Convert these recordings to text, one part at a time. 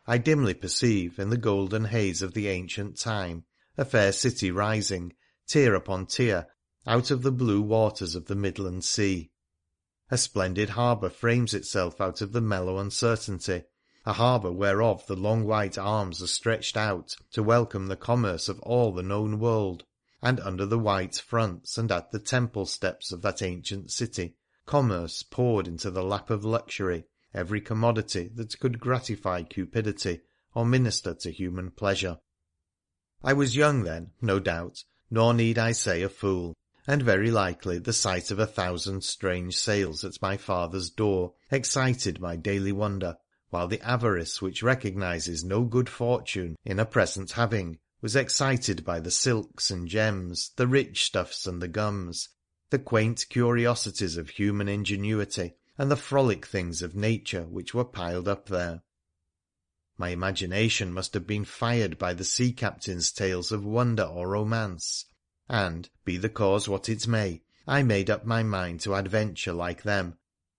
I dimly perceive, in the golden haze of the ancient time, a fair city rising, tier upon tier, out of the blue waters of the Midland Sea. A splendid harbour frames itself out of the mellow uncertainty, a harbour whereof the long white arms are stretched out to welcome the commerce of all the known world, and under the white fronts and at the temple steps of that ancient city commerce poured into the lap of luxury every commodity that could gratify cupidity or minister to human pleasure. I was young then, no doubt, nor need I say a fool, and very likely the sight of 1,000 strange sails at my father's door excited my daily wonder, while the avarice which recognises no good fortune in a present having was excited by the silks and gems, the rich stuffs and the gums, the quaint curiosities of human ingenuity, and the frolic things of nature which were piled up there. My imagination must have been fired by the sea captain's tales of wonder or romance, and, be the cause what it may, I made up my mind to adventure like them.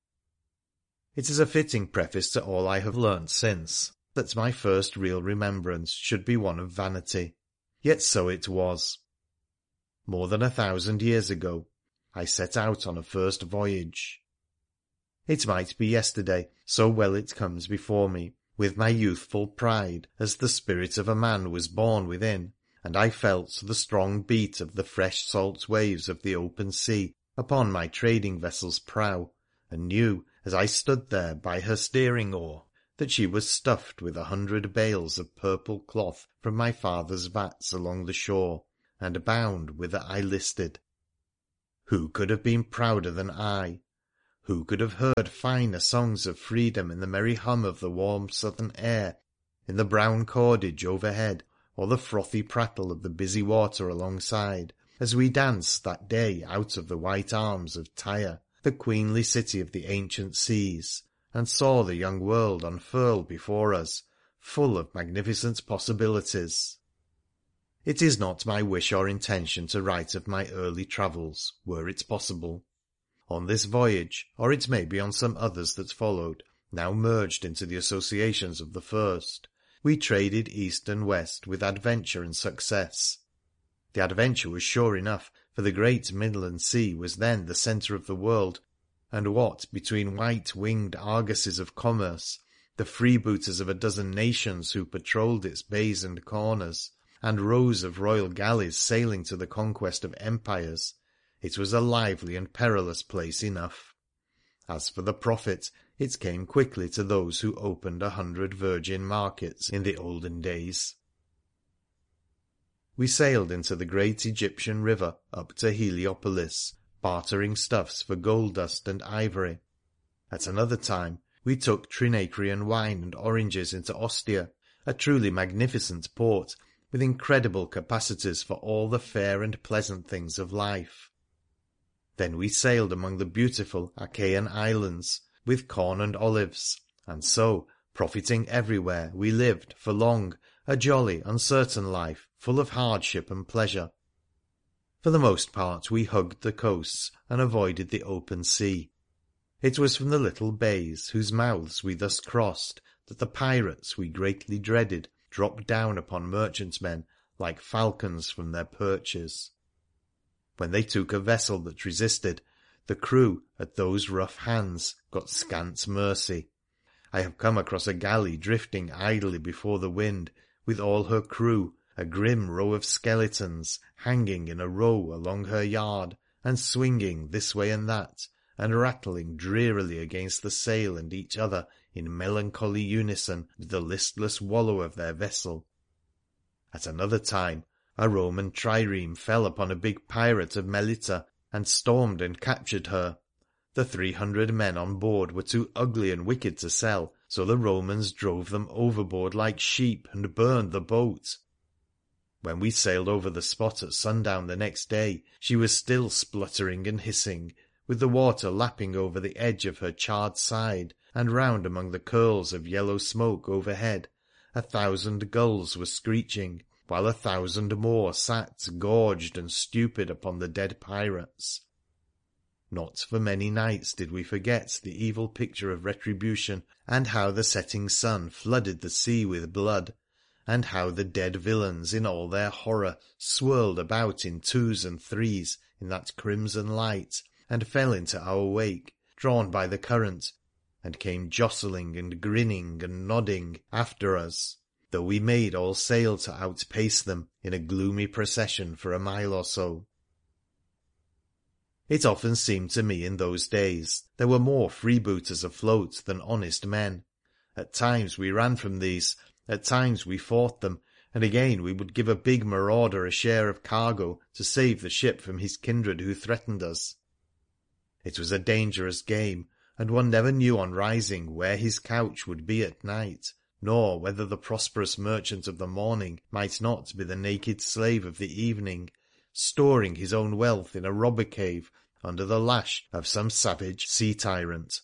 It is a fitting preface to all I have learnt since, that my first real remembrance should be one of vanity. Yet so it was. More than 1,000 years ago, I set out on a first voyage. It might be yesterday, so well it comes before me, with my youthful pride, as the spirit of a man was born within, and I felt the strong beat of the fresh salt waves of the open sea upon my trading vessel's prow, and knew, as I stood there by her steering oar, that she was stuffed with 100 bales of purple cloth from my father's vats along the shore, and bound whither I listed. Who could have been prouder than I? Who could have heard finer songs of freedom in the merry hum of the warm southern air, in the brown cordage overhead, or the frothy prattle of the busy water alongside, as we danced that day out of the white arms of Tyre, the queenly city of the ancient seas, and saw the young world unfurl before us, full of magnificent possibilities? It is not my wish or intention to write of my early travels, were it possible. On this voyage, or it may be on some others that followed, now merged into the associations of the first, we traded east and west with adventure and success. The adventure was sure enough, for the great Midland Sea was then the centre of the world, and what between white-winged argosies of commerce, the freebooters of a dozen nations who patrolled its bays and corners, and rows of royal galleys sailing to the conquest of empires, it was a lively and perilous place enough. As for the profit, it came quickly to those who opened 100 virgin markets in the olden days. We sailed into the great Egyptian river up to Heliopolis, bartering stuffs for gold dust and ivory. At another time we took Trinacrian wine and oranges into Ostia, a truly magnificent port, with incredible capacities for all the fair and pleasant things of life. Then we sailed among the beautiful Achaean islands, with corn and olives, and so, profiting everywhere, we lived, for long, a jolly, uncertain life, full of hardship and pleasure. For the most part we hugged the coasts and avoided the open sea. It was from the little bays, whose mouths we thus crossed, that the pirates we greatly dreaded dropped down upon merchantmen like falcons from their perches. When they took a vessel that resisted, the crew, at those rough hands, got scant mercy. I have come across a galley drifting idly before the wind, with all her crew, a grim row of skeletons, hanging in a row along her yard, and swinging this way and that, and rattling drearily against the sail and each other in melancholy unison with the listless wallow of their vessel. At another time, a Roman trireme fell upon a big pirate of Melita, and stormed and captured her. The 300 men on board were too ugly and wicked to sell, so the Romans drove them overboard like sheep and burned the boat. When we sailed over the spot at sundown the next day, she was still spluttering and hissing, with the water lapping over the edge of her charred side, and round among the curls of yellow smoke overhead 1,000 gulls were screeching, while 1,000 more sat gorged and stupid upon the dead pirates. Not for many nights did we forget the evil picture of retribution, and how the setting sun flooded the sea with blood, and how the dead villains in all their horror swirled about in twos and threes in that crimson light, and fell into our wake, drawn by the current, and came jostling and grinning and nodding after us, though we made all sail to outpace them in a gloomy procession for a mile or so. It often seemed to me in those days there were more freebooters afloat than honest men. At times we ran from these, at times we fought them, and again we would give a big marauder a share of cargo to save the ship from his kindred who threatened us. It was a dangerous game, and one never knew on rising where his couch would be at night, nor whether the prosperous merchant of the morning might not be the naked slave of the evening, storing his own wealth in a robber cave under the lash of some savage sea tyrant.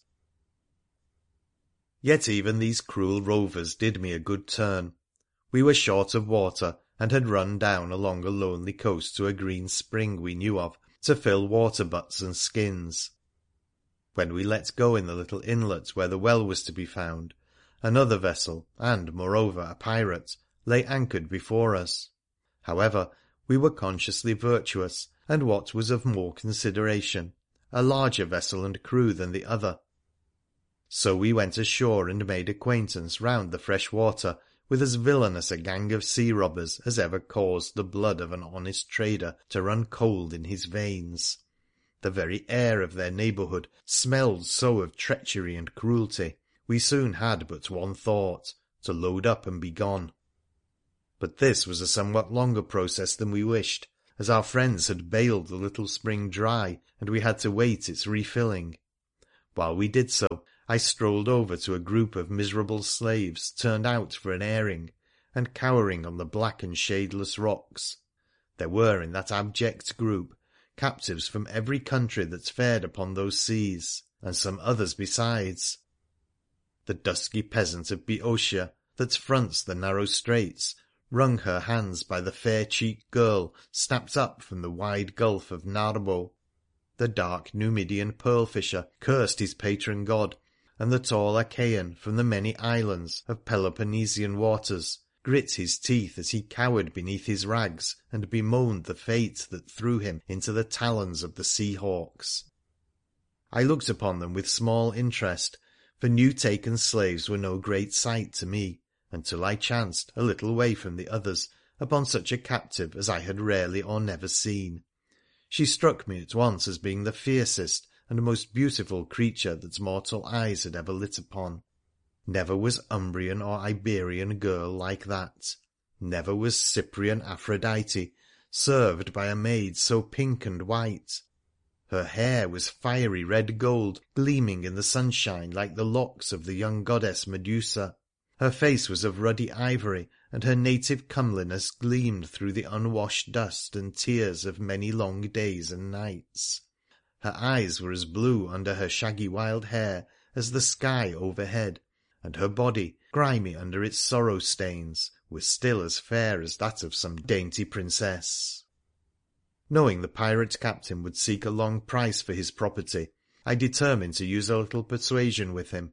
Yet even these cruel rovers did me a good turn. We were short of water, and had run down along a lonely coast to a green spring we knew of to fill water butts and skins. When we let go in the little inlet where the well was to be found, another vessel, and, moreover, a pirate, lay anchored before us. However, we were consciously virtuous, and what was of more consideration, a larger vessel and crew than the other. So we went ashore and made acquaintance round the fresh water with as villainous a gang of sea robbers as ever caused the blood of an honest trader to run cold in his veins. The very air of their neighbourhood smelled so of treachery and cruelty, we soon had but one thought, to load up and be gone. But this was a somewhat longer process than we wished, as our friends had bailed the little spring dry, and we had to wait its refilling. While we did so, I strolled over to a group of miserable slaves turned out for an airing, and cowering on the black and shadeless rocks. There were in that abject group captives from every country that fared upon those seas, and some others besides. The dusky peasant of Boeotia, that fronts the narrow straits, wrung her hands by the fair-cheeked girl snapped up from the wide gulf of Narbo. The dark Numidian pearl-fisher cursed his patron god, and the tall Achaean from the many islands of Peloponnesian waters grit his teeth as he cowered beneath his rags and bemoaned the fate that threw him into the talons of the sea-hawks. I looked upon them with small interest, for new-taken slaves were no great sight to me, until I chanced, a little way from the others, upon such a captive as I had rarely or never seen. She struck me at once as being the fiercest and most beautiful creature that mortal eyes had ever lit upon. Never was Umbrian or Iberian girl like that. Never was Cyprian Aphrodite served by a maid so pink and white. Her hair was fiery red gold, gleaming in the sunshine like the locks of the young goddess Medusa. Her face was of ruddy ivory, and her native comeliness gleamed through the unwashed dust and tears of many long days and nights. Her eyes were as blue under her shaggy wild hair as the sky overhead, and her body, grimy under its sorrow stains, was still as fair as that of some dainty princess. Knowing the pirate captain would seek a long price for his property, I determined to use a little persuasion with him.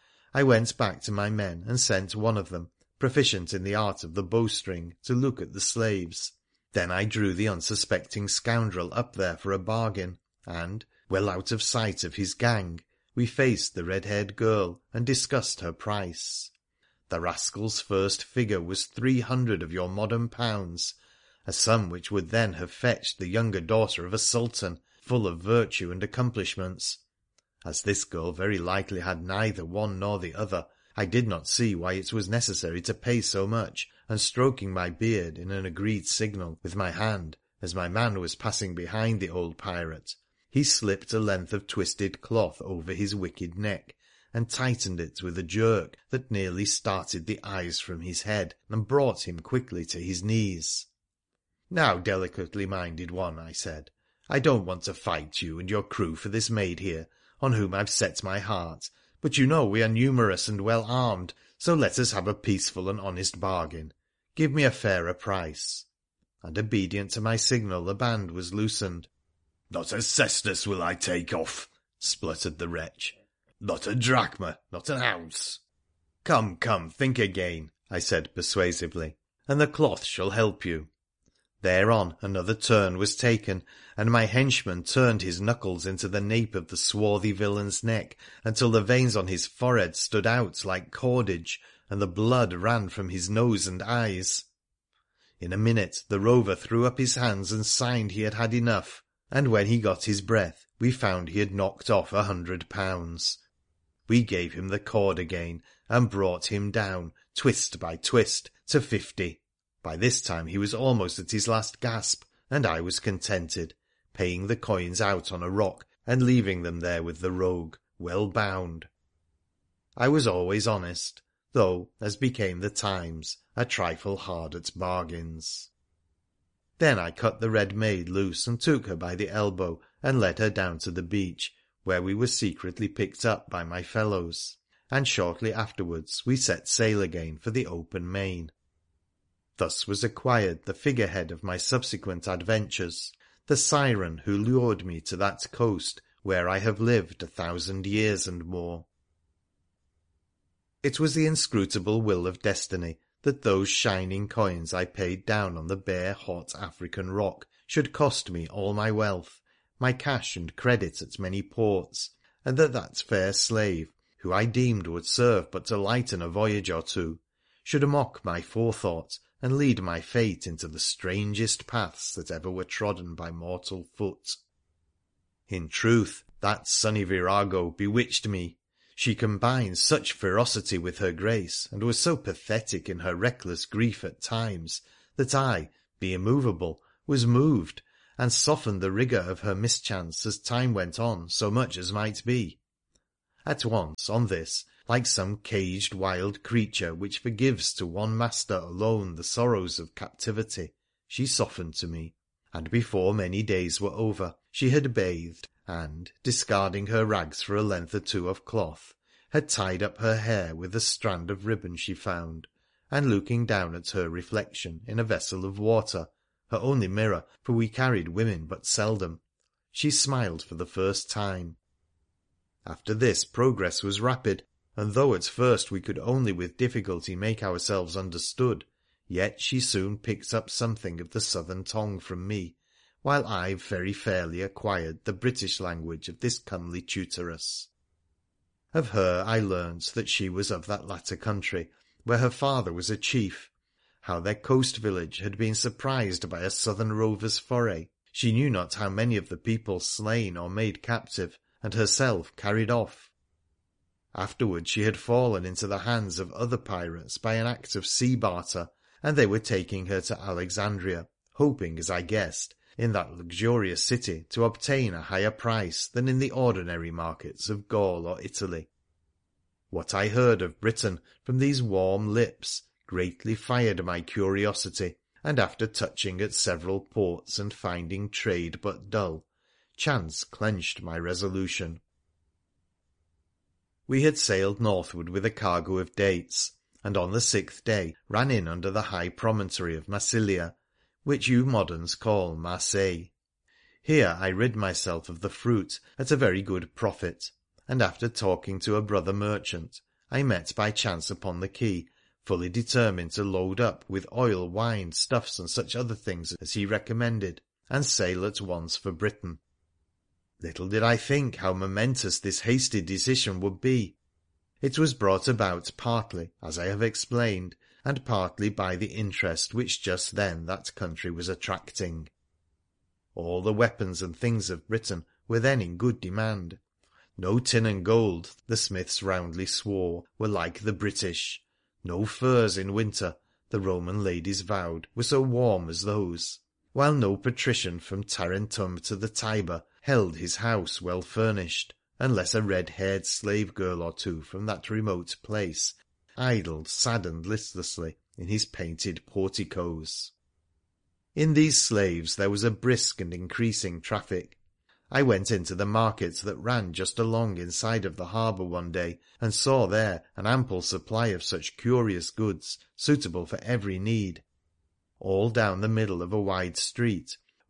I went back to my men and sent one of them, proficient in the art of the bowstring, to look at the slaves. Then I drew the unsuspecting scoundrel up there for a bargain, and, well out of sight of his gang, we faced the red-haired girl and discussed her price. The rascal's first figure was 300 of your modern pounds, a sum which would then have fetched the younger daughter of a sultan, full of virtue and accomplishments. As this girl very likely had neither one nor the other, I did not see why it was necessary to pay so much, and stroking my beard in an agreed signal with my hand as my man was passing behind the old pirate, he slipped a length of twisted cloth over his wicked neck, and tightened it with a jerk that nearly started the eyes from his head, and brought him quickly to his knees. "Now, delicately minded one," I said, "I don't want to fight you and your crew for this maid here, on whom I've set my heart, but you know we are numerous and well armed, so let us have a peaceful and honest bargain. Give me a fairer price." And obedient to my signal the band was loosened. "Not a cestus will I take off," spluttered the wretch. "Not a drachma, not an ounce." "Come, come, think again," I said persuasively, "and the cloth shall help you." Thereon another turn was taken, and my henchman turned his knuckles into the nape of the swarthy villain's neck until the veins on his forehead stood out like cordage, and the blood ran from his nose and eyes. In a minute the rover threw up his hands and signed he had had enough, and when he got his breath we found he had knocked off £100. We gave him the cord again, and brought him down, twist by twist, to 50. By this time he was almost at his last gasp, and I was contented, paying the coins out on a rock and leaving them there with the rogue, well bound. I was always honest, though, as became the times, a trifle hard at bargains. Then I cut the red maid loose and took her by the elbow and led her down to the beach, where we were secretly picked up by my fellows, and shortly afterwards we set sail again for the open main. Thus was acquired the figurehead of my subsequent adventures, the siren who lured me to that coast where I have lived 1,000 years and more. It was the inscrutable will of destiny that those shining coins I paid down on the bare, hot African rock should cost me all my wealth, my cash and credit at many ports, and that fair slave, who I deemed would serve but to lighten a voyage or two, should mock my forethought and lead my fate into the strangest paths that ever were trodden by mortal foot. In truth, that sunny virago bewitched me. She combined such ferocity with her grace, and was so pathetic in her reckless grief at times, that I, being immovable, was moved, and softened the rigour of her mischance as time went on so much as might be. At once, on this, like some caged wild creature which forgives to one master alone the sorrows of captivity, she softened to me, and before many days were over she had bathed, and, discarding her rags for a length or two of cloth, had tied up her hair with a strand of ribbon she found, and looking down at her reflection in a vessel of water, her only mirror, for we carried women but seldom, she smiled for the first time. After this progress was rapid, and though at first we could only with difficulty make ourselves understood, yet she soon picked up something of the southern tongue from me, while I very fairly acquired the British language of this comely tutoress. Of her I learnt that she was of that latter country, where her father was a chief, how their coast village had been surprised by a southern rover's foray. She knew not how many of the people slain or made captive, and herself carried off. Afterwards she had fallen into the hands of other pirates by an act of sea barter, and they were taking her to Alexandria, hoping, as I guessed, in that luxurious city to obtain a higher price than in the ordinary markets of Gaul or Italy. What I heard of Britain from these warm lips greatly fired my curiosity, and after touching at several ports and finding trade but dull, chance clenched my resolution. We had sailed northward with a cargo of dates, and on the 6th day ran in under the high promontory of Massilia, which you moderns call Marseilles. Here I rid myself of the fruit at a very good profit, and after talking to a brother merchant, I met by chance upon the quay, fully determined to load up with oil, wine, stuffs, and such other things as he recommended, and sail at once for Britain. Little did I think how momentous this hasty decision would be. It was brought about partly, as I have explained, and partly by the interest which just then that country was attracting. All the weapons and things of Britain were then in good demand. No tin and gold, the smiths roundly swore, were like the British. No furs in winter, the Roman ladies vowed, were so warm as those, while no patrician from Tarentum to the Tiber held his house well furnished, unless a red-haired slave-girl or two from that remote place idled sad and listlessly in his painted porticos. In these slaves there was a brisk and increasing traffic. I went into the market that ran just along inside of the harbour one day, and saw there an ample supply of such curious goods, suitable for every need. All down the middle of a wide street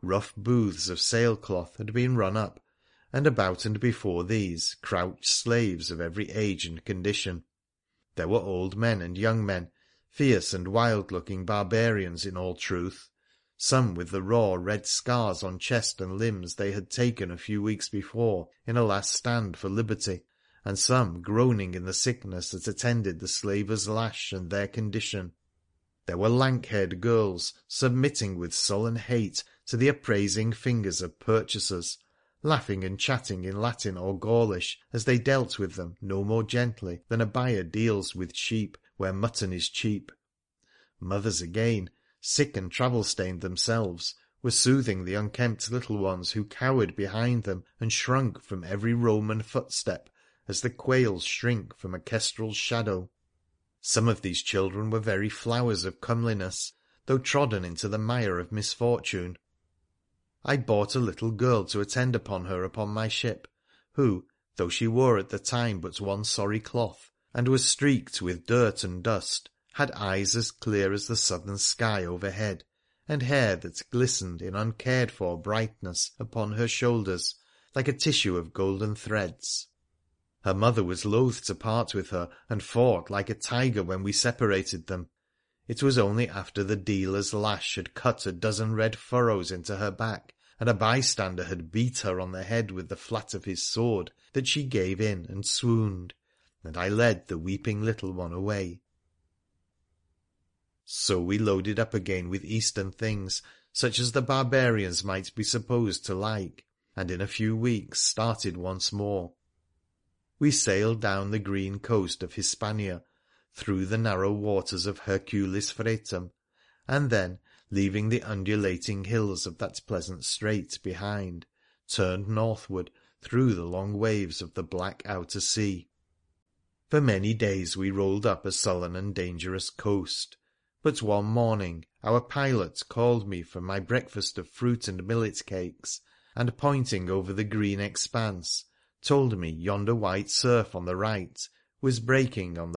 Rough booths of sailcloth had been run up, and about and before these crouched slaves of every age and condition. There were old men and young men, fierce and wild-looking barbarians in all truth, some with the raw red scars on chest and limbs they had taken a few weeks before in a last stand for liberty, and some groaning in the sickness that attended the slaver's lash and their condition. There were lank-haired girls submitting with sullen hate to the appraising fingers of purchasers, laughing and chatting in Latin or Gaulish as they dealt with them no more gently than a buyer deals with sheep where mutton is cheap. Mothers again, sick and travel-stained themselves, were soothing the unkempt little ones who cowered behind them and shrunk from every Roman footstep as the quails shrink from a kestrel's shadow. Some of these children were very flowers of comeliness, though trodden into the mire of misfortune. I bought a little girl to attend upon her upon my ship, who, though she wore at the time but one sorry cloth, and was streaked with dirt and dust, had eyes as clear as the southern sky overhead, and hair that glistened in uncared-for brightness upon her shoulders like a tissue of golden threads. Her mother was loath to part with her, and fought like a tiger when we separated them. It was only after the dealer's lash had cut a dozen red furrows into her back, and a bystander had beat her on the head with the flat of his sword, that she gave in and swooned, and I led the weeping little one away. So we loaded up again with Eastern things, such as the barbarians might be supposed to like, and in a few weeks started once more. We sailed down the green coast of Hispania, through the narrow waters of Hercules Fretum, and then, leaving the undulating hills of that pleasant strait behind, turned northward through the long waves of the black outer sea. For many days we rolled up a sullen and dangerous coast, but one morning our pilot called me from my breakfast of fruit and millet cakes, and pointing over the green expanse, told me yonder white surf on the right was breaking on